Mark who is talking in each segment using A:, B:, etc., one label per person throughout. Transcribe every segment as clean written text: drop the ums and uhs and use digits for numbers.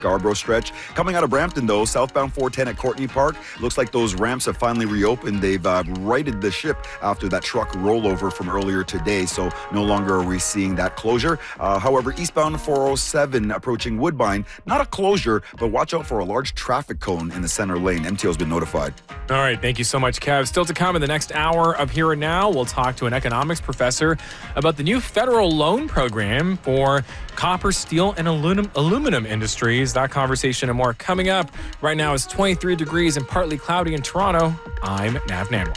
A: Scarborough stretch. Coming out of Brampton, though, southbound 410 at Courtney Park. Looks like those ramps have finally reopened. They've righted the ship after that truck rollover from earlier today, so no longer are we seeing that closure. However, eastbound 407 approaching Woodbine, not a closure, but watch out for a large traffic cone in the center lane. MTO's been notified.
B: All right, thank you so much, Kev. Still to come in the next hour of Here and Now, we'll talk to an economics professor about the new federal loan program for copper, steel, and aluminum industries. That conversation and more coming up. Right now it's 23 degrees and partly cloudy in Toronto. I'm Nav Nanwar.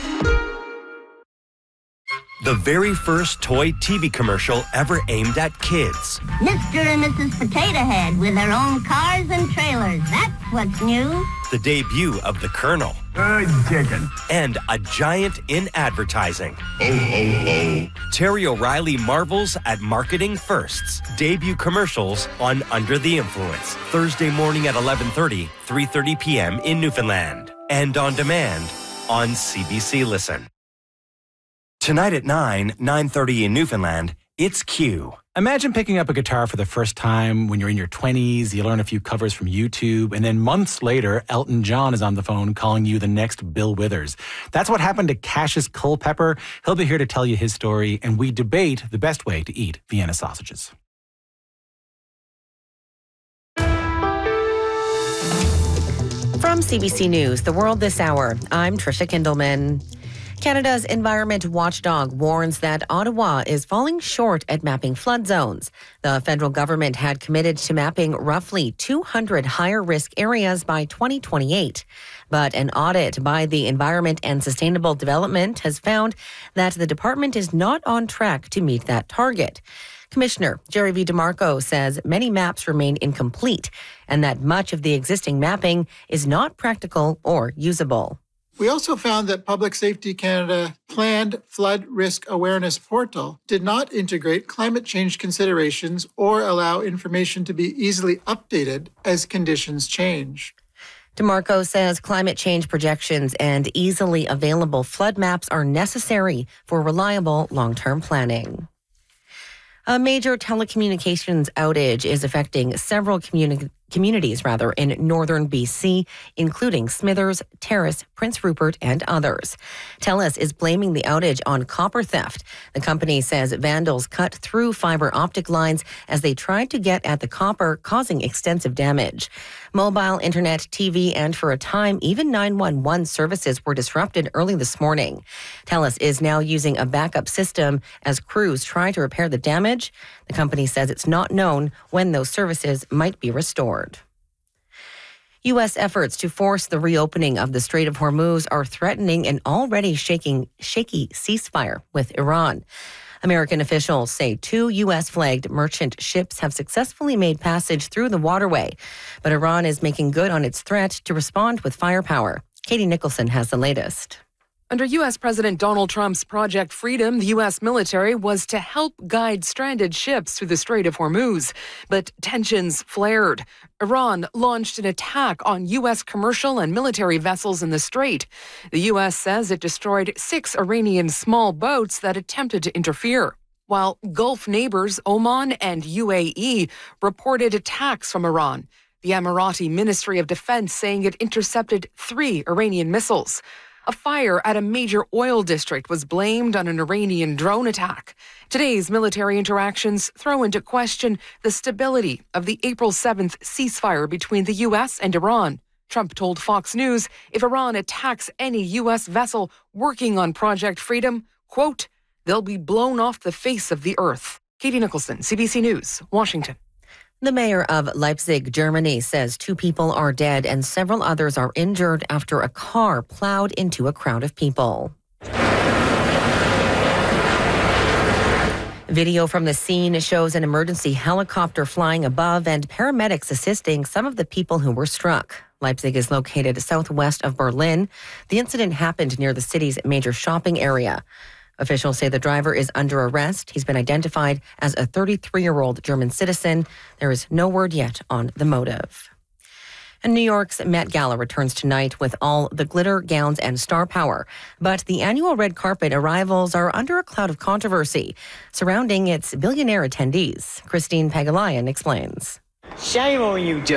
C: The very first toy TV commercial ever aimed at kids.
D: Mr. and Mrs. Potato Head with their own cars and trailers. That's what's new.
C: The debut of the Colonel.
E: Good chicken.
C: And a giant in advertising.
E: Ho, ho, ho.
C: Terry O'Reilly marvels at marketing firsts. Debut commercials on Under the Influence. Thursday morning at 11:30, 3:30 p.m. in Newfoundland. And on demand on CBC Listen. Tonight at 9:30 in Newfoundland, it's Q.
F: Imagine picking up a guitar for the first time when you're in your 20s, you learn a few covers from YouTube, and then months later, Elton John is on the phone calling you the next Bill Withers. That's what happened to Cassius Culpepper. He'll be here to tell you his story, and we debate the best way to eat Vienna sausages.
G: From CBC News, The World This Hour, I'm Trisha Kindleman. Canada's environment watchdog warns that Ottawa is falling short at mapping flood zones. The federal government had committed to mapping roughly 200 higher risk areas by 2028. But an audit by the Environment and Sustainable Development has found that the department is not on track to meet that target. Commissioner Jerry V. DeMarco says many maps remain incomplete and that much of the existing mapping is not practical or usable.
H: We also found that Public Safety Canada planned flood risk awareness portal did not integrate climate change considerations or allow information to be easily updated as conditions change.
G: DeMarco says climate change projections and easily available flood maps are necessary for reliable long-term planning. A major telecommunications outage is affecting several communities in northern BC, including Smithers, Terrace, Prince Rupert, and others. TELUS is blaming the outage on copper theft. The company says vandals cut through fiber optic lines as they tried to get at the copper, causing extensive damage. Mobile, internet, TV, and for a time, even 911 services were disrupted early this morning. TELUS is now using a backup system as crews try to repair the damage. The company says it's not known when those services might be restored. U.S. efforts to force the reopening of the Strait of Hormuz are threatening an already shaky ceasefire with Iran. American officials say 2 U.S.-flagged merchant ships have successfully made passage through the waterway, but Iran is making good on its threat to respond with firepower. Katie Nicholson has the latest.
I: Under U.S. President Donald Trump's Project Freedom, the U.S. military was to help guide stranded ships through the Strait of Hormuz. But tensions flared. Iran launched an attack on U.S. commercial and military vessels in the strait. The U.S. says it destroyed 6 Iranian small boats that attempted to interfere, while Gulf neighbors Oman and UAE reported attacks from Iran. The Emirati Ministry of Defense saying it intercepted 3 Iranian missiles. A fire at a major oil district was blamed on an Iranian drone attack. Today's military interactions throw into question the stability of the April 7th ceasefire between the U.S. and Iran. Trump told Fox News if Iran attacks any U.S. vessel working on Project Freedom, quote, they'll be blown off the face of the earth. Katie Nicholson, CBC News, Washington.
G: The mayor of Leipzig, Germany, says 2 people are dead and several others are injured after a car plowed into a crowd of people. Video from the scene shows an emergency helicopter flying above and paramedics assisting some of the people who were struck. Leipzig is located southwest of Berlin. The incident happened near the city's major shopping area. Officials say the driver is under arrest. He's been identified as a 33-year-old German citizen. There is no word yet on the motive. And New York's Met Gala returns tonight with all the glitter, gowns, and star power. But the annual red carpet arrivals are under a cloud of controversy surrounding its billionaire attendees. Christine Pagalayan explains.
J: Shame on you, Joe.